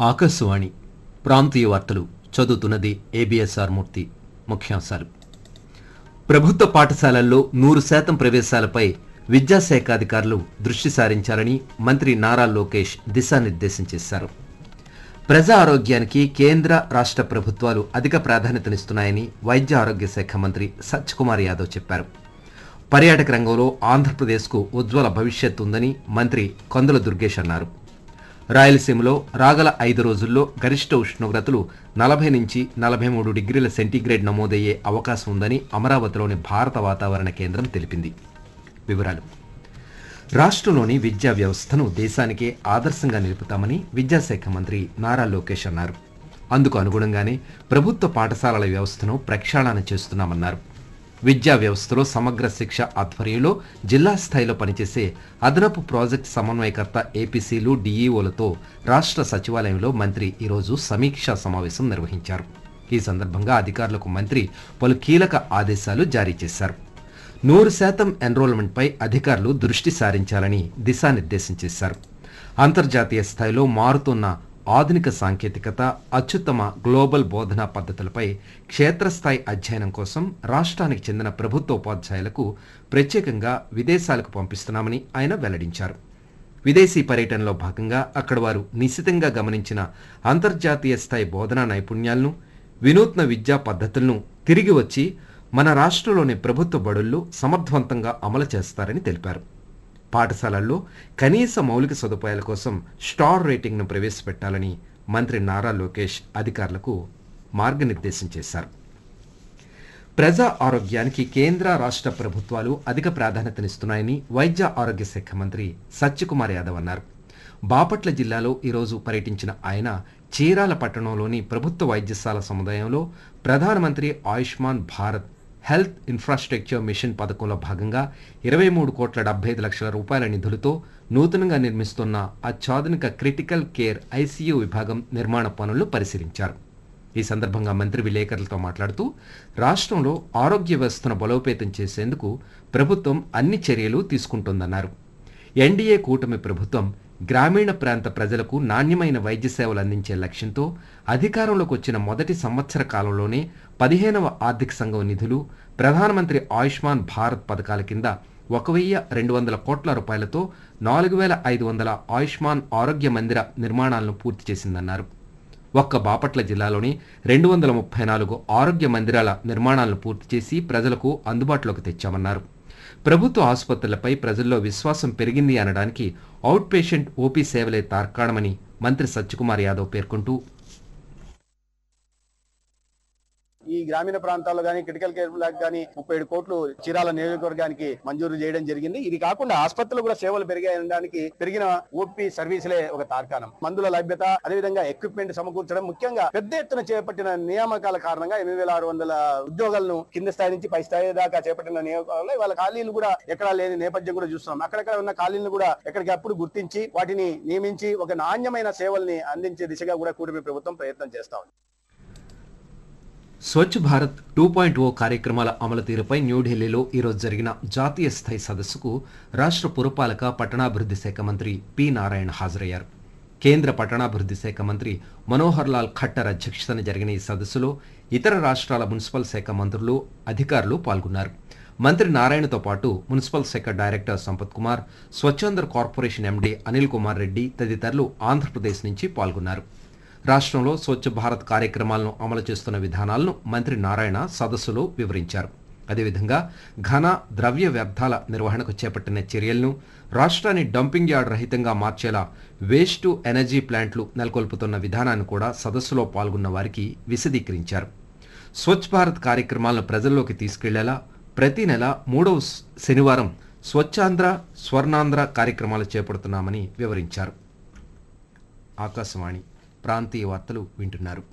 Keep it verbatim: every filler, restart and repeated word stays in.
ఆకాశవాణి ప్రాంతీయ వార్తలు చదువుతున్నది ఏబిఎస్ఆర్ మూర్తి. ముఖ్యాంశాలు: ప్రభుత్వ పాఠశాలల్లో నూరు శాతం ప్రవేశాలపై విద్యాశాఖ అధికారులు దృష్టి సారించాలని మంత్రి నారా లోకేష్ దిశానిర్దేశం చేశారు. ప్రజా ఆరోగ్యానికి కేంద్ర రాష్ట్ర ప్రభుత్వాలు అధిక ప్రాధాన్యతనిస్తున్నాయని వైద్య ఆరోగ్య శాఖ మంత్రి సత్యకుమార్ యాదవ్ చెప్పారు. పర్యాటక రంగంలో ఆంధ్రప్రదేశ్కు ఉజ్వల భవిష్యత్తు ఉందని మంత్రి కొందల దుర్గేష్ అన్నారు. రాయలసీమలో రాగల ఐదు రోజుల్లో గరిష్ట ఉష్ణోగ్రతలు నలభై నుంచి నలభై మూడు డిగ్రీల సెంటీగ్రేడ్ నమోదయ్యే అవకాశం ఉందని అమరావతిలోని భారత వాతావరణ కేంద్రం తెలిపింది. వివరాలు: రాష్ట్రంలోని విద్యా వ్యవస్థను దేశానికే ఆదర్శంగా నిలుపుతామని విద్యాశాఖ మంత్రి నారా లోకేష్ అన్నారు. అందుకు అనుగుణంగానే ప్రభుత్వ పాఠశాలల వ్యవస్థను ప్రక్షాళన చేస్తున్నామన్నారు. విద్యా వ్యవస్థలో సమగ్ర శిక్ష ఆధ్వర్యంలో జిల్లా స్థాయిలో పనిచేసే అదనపు ప్రాజెక్ట్ సమన్వయకర్త ఏపీసీలు డీఈఓలతో రాష్ట్ర సచివాలయంలో మంత్రి ఈరోజు సమీక్షా సమావేశం నిర్వహించారు. ఈ సందర్భంగా అధికారులకు మంత్రి పలు కీలక ఆదేశాలు జారీ చేశారు. నూరు శాతం ఎన్రోల్మెంట్పై అధికారులు దృష్టి సారించాలని దిశానిర్దేశం చేశారు. అంతర్జాతీయ స్థాయిలో మారుతున్న ఆధునిక సాంకేతికత, అత్యుత్తమ గ్లోబల్ బోధనా పద్ధతులపై క్షేత్రస్థాయి అధ్యయనం కోసం రాష్ట్రానికి చెందిన ప్రభుత్వ ఉపాధ్యాయులకు ప్రత్యేకంగా విదేశాలకు పంపిస్తున్నామని ఆయన వెల్లడించారు. విదేశీ పర్యటనలో భాగంగా అక్కడ వారు నిశితంగా గమనించిన అంతర్జాతీయ స్థాయి బోధనా నైపుణ్యాలను, వినూత్న విద్యా పద్ధతులను తిరిగి వచ్చి మన రాష్ట్రంలోని ప్రభుత్వ బడుల్లో సమర్థవంతంగా అమలు చేస్తారని తెలిపారు. పాఠశాలల్లో కనీస మౌలిక సదుపాయాల కోసం స్టార్ రేటింగ్ను ప్రవేశపెట్టాలని మంత్రి నారా లోకేష్ అధికారులకు మార్గనిర్దేశం చేశారు. ప్రజా ఆరోగ్యానికి కేంద్ర రాష్ట్ర ప్రభుత్వాలు అధిక ప్రాధాన్యతనిస్తున్నాయని వైద్య ఆరోగ్య శాఖ మంత్రి సత్యకుమార్ యాదవ్ అన్నారు. బాపట్ల జిల్లాలో ఈరోజు పర్యటించిన ఆయన చీరాల పట్టణంలోని ప్రభుత్వ వైద్యశాల సముదాయంలో ప్రధానమంత్రి Ayushman Bharat health infrastructure machine పథకంలో భాగంగా ఇరవై మూడు కోట్ల డెబ్బై ఐదు లక్షల రూపాయల నిధులతో నూతనంగా నిర్మిస్తున్న అత్యాధునిక క్రిటికల్ కేర్ ఐసీయూ విభాగం నిర్మాణ పనులను పరిశీలించారు. ఈ సందర్భంగా మంత్రి విలేకరులతో మాట్లాడుతూ రాష్ట్రంలో ఆరోగ్య వ్యవస్థను బలోపేతం చేసేందుకు ప్రభుత్వం అన్ని చర్యలు తీసుకుంటోందన్నారు. ఎన్డీఏ కూటమి ప్రభుత్వం గ్రామీణ ప్రాంత ప్రజలకు నాణ్యమైన వైద్య సేవలు అందించే లక్ష్యంతో అధికారంలోకి వచ్చిన మొదటి సంవత్సర కాలంలోనే పదిహేనవ ఆర్థిక సంఘం నిధులు ప్రధానమంత్రి ఆయుష్మాన్ భారత్ పథకాల కింద ఒక వెయ్యి రెండు వందల కోట్ల రూపాయలతో నాలుగు వేల ఐదు వందల ఆయుష్మాన్ ఆరోగ్య మందిర నిర్మాణాలను పూర్తి చేసిందన్నారు. ఒక్క బాపట్ల జిల్లాలోని రెండు వందల ముప్పై నాలుగు ఆరోగ్య మందిరాల నిర్మాణాలను పూర్తి చేసి ప్రజలకు అందుబాటులోకి తెచ్చామన్నారు. ప్రభుత్వ ఆసుపత్రులపై ప్రజల్లో విశ్వాసం పెరిగింది అనడానికి అవుట్ పేషెంట్ ఓపీ సేవలే తార్కాణమని మంత్రి సత్యకుమార్ యాదవ్ పేర్కొంటూ, ఈ గ్రామీణ ప్రాంతాల్లో గానీ క్రిటికల్ కేర్ బ్లాక్ గానీ ముప్పై ఏడు కోట్లు చీరాల నియోజకవర్గానికి మంజూరు చేయడం జరిగింది. ఇది కాకుండా ఆసుపత్రులు కూడా సేవలు పెరిగాయడానికి పెరిగిన ఓపీ సర్వీసులే ఒక తార్కాణం. మందుల లభ్యత, అదేవిధంగా ఎక్విప్మెంట్ సమకూర్చడం, ముఖ్యంగా పెద్ద ఎత్తున చేపట్టిన నియామకాల కారణంగా ఎనిమిది వేల ఆరు వందల ఉద్యోగాలను కింద స్థాయి నుంచి పై స్థాయి దాకా చేపట్టిన నియామకాలలో వాళ్ళ ఖాళీలు కూడా ఎక్కడా లేని నేపథ్యం కూడా చూస్తున్నాం. అక్కడక్కడ ఉన్న ఖాళీలను కూడా ఎక్కడికప్పుడు గుర్తించి వాటిని నియమించి ఒక నాణ్యమైన సేవల్ని అందించే దిశగా కూడా కూటమి ప్రభుత్వం ప్రయత్నం చేస్తా ఉంది. స్వచ్ఛ భారత్ టూ పాయింట్ ఓ కార్యక్రమాల అమలు తీరుపై న్యూఢిల్లీలో ఈరోజు జరిగిన జాతీయ స్థాయి సదస్సుకు రాష్ట్ర పురపాలక పట్టణాభివృద్ధి శాఖ మంత్రి పి నారాయణ హాజరయ్యారు. కేంద్ర పట్టణాభివృద్ధి శాఖ మంత్రి మనోహర్ లాల్ ఖట్టర్ అధ్యక్షతన జరిగిన ఈ సదస్సులో ఇతర రాష్ట్రాల మున్సిపల్ శాఖ మంత్రులు, అధికారులు పాల్గొన్నారు. మంత్రి నారాయణతో పాటు మున్సిపల్ శాఖ డైరెక్టర్ సంపత్ కుమార్, స్వచ్ఛంద కార్పొరేషన్ ఎండీ అనిల్ కుమార్ రెడ్డి తదితరులు ఆంధ్రప్రదేశ్ నుంచి పాల్గొన్నారు. రాష్ట్రంలో స్వచ్ఛ భారత్ కార్యక్రమాలను అమలు చేస్తున్న విధానాలను మంత్రి నారాయణ సదస్సులో వివరించారు. అదేవిధంగా ఘన, ద్రవ్య వ్యర్థాల నిర్వహణకు చేపట్టిన చర్యలను, రాష్ట్రాన్ని డంపింగ్ యార్డ్ రహితంగా మార్చేలా వేస్ట్ టు ఎనర్జీ ప్లాంట్లు నెలకొల్పుతున్న విధానాన్ని కూడా సదస్సులో పాల్గొన్న వారికి విశదీకరించారు. స్వచ్ఛ భారత్ కార్యక్రమాలను ప్రజల్లోకి తీసుకెళ్లేలా ప్రతి నెల మూడవ శనివారం స్వచ్ఛాంధ్ర, స్వర్ణాంధ్ర కార్యక్రమాలు చేపడుతున్నామని వివరించారు. ఆకాశవాణి ప్రాంతీయ వార్తలు వింటున్నారు.